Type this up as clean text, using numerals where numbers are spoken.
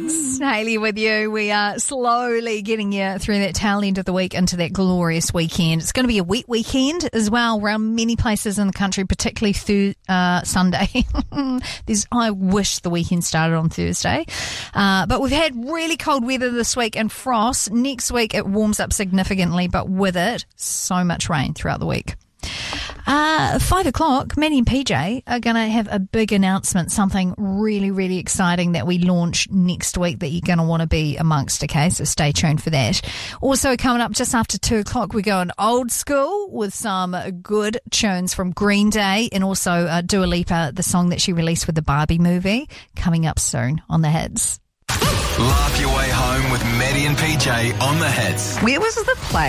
Hits. Hayley with you. We are slowly getting you through that tail end of the week into that glorious weekend. It's going to be a wet weekend as well around many places in the country, particularly Sunday. I wish the weekend started on Thursday. But we've had really cold weather this week and frost. Next week it warms up significantly, but with it, so much rain throughout the week. 5 o'clock, Maddie and PJ are going to have a big announcement, something really, really exciting that we launch next week that you're going to want to be amongst, okay? So stay tuned for that. Also coming up just after 2 o'clock, we're going old school with some good tunes from Green Day and also Dua Lipa, the song that she released with the Barbie movie, coming up soon on The Hits. Laugh your way home with Maddie and PJ on The Hits. Where was the place?